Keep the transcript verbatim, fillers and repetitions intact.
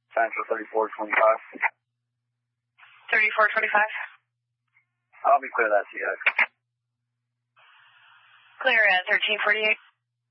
Central thirty-four twenty-five. thirty-four twenty-five. I'll be clear that to you guys. Clear at thirteen forty-eight.